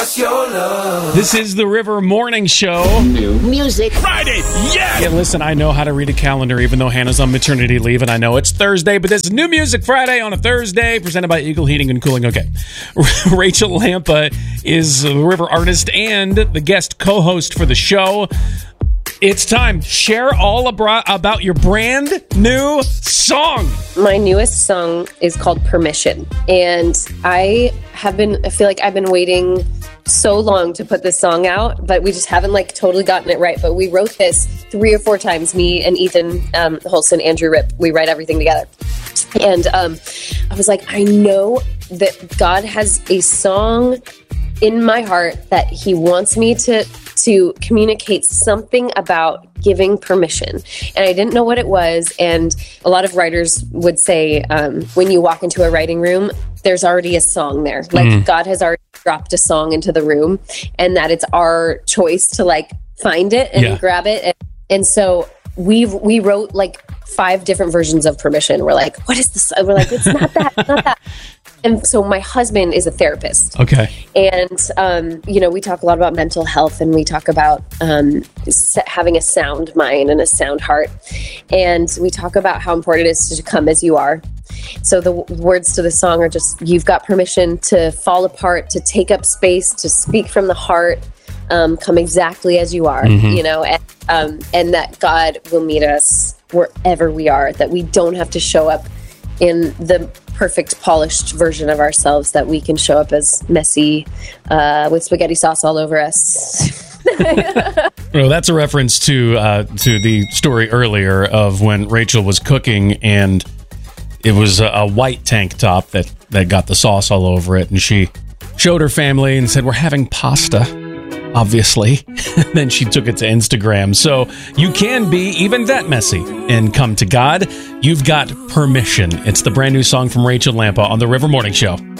This is the River Morning Show. New Music Friday. Yeah, listen, I know how to read a calendar even though Hannah's on maternity leave, and I know it's Thursday, but this is New Music Friday on a Thursday, presented by Eagle Heating and Cooling. Okay. Rachel Lampa is the River artist and the guest co-host for the show. It's time. Share all about your brand new song. My newest song is called Permission. And I feel like I've been waiting so long to put this song out, but we just haven't totally gotten it right. But we wrote this 3 or 4 times, me and Ethan Holston, Andrew Ripp. We write everything together. And I was like, I know that God has a song in my heart that he wants me to communicate something about giving permission. And I didn't know what it was. And a lot of writers would say, when you walk into a writing room, there's already a song there. God has already dropped a song into the room, and that it's our choice to find it and grab it. And so we wrote 5 different versions of Permission. We're like, what is this? We're like, it's not that, it's not that. And so my husband is a therapist. Okay. And, we talk a lot about mental health, and we talk about having a sound mind and a sound heart. And we talk about how important it is to come as you are. So the words to the song are just, you've got permission to fall apart, to take up space, to speak from the heart, come exactly as you are, and that God will meet us wherever we are, that we don't have to show up in the perfect polished version of ourselves, that we can show up as messy with spaghetti sauce all over us. Well, that's a reference to the story earlier of when Rachel was cooking, and it was a white tank top that got the sauce all over it, and she showed her family and said, we're having pasta, obviously. Then she took it to Instagram. So you can be even that messy and come to God. You've got permission. It's the brand new song from Rachel Lampa on the River Morning Show.